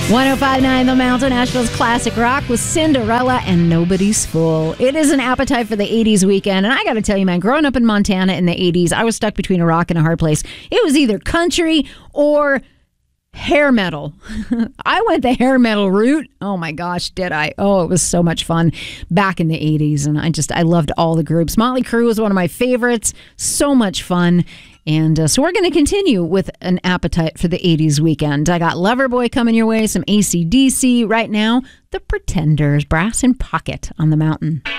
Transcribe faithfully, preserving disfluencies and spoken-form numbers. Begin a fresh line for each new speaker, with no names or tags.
one oh five point nine The Mountain, Nashville's classic rock with Cinderella and Nobody's Fool. It is an appetite for the eighties weekend, and I got to tell you, man, growing up in Montana in the eighties, I was stuck between a rock and a hard place. It was either country or hair metal. I went the hair metal route. Oh my gosh, did I? Oh, it was so much fun back in the eighties, and I just, I loved all the groups. Motley Crue was one of my favorites. So much fun. And uh, so we're going to continue with an appetite for the eighties weekend. I got Loverboy coming your way, some A C D C right now. The Pretenders, Brass in Pocket on the Mountain.